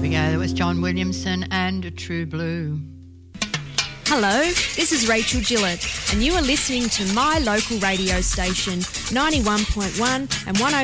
we go. That was John Williamson and True Blue. Hello, this is Rachel Gillett, and you are listening to my local radio station, 91.1 and 103.